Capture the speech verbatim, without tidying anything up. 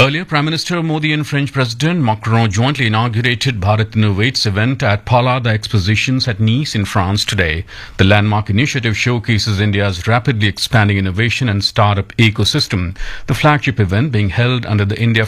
Earlier, Prime Minister Modi and French President Macron jointly inaugurated Bharat Innovates event at Palada Expositions at Nice in France today. The landmark initiative showcases India's rapidly expanding innovation and startup ecosystem. The flagship event being held under the India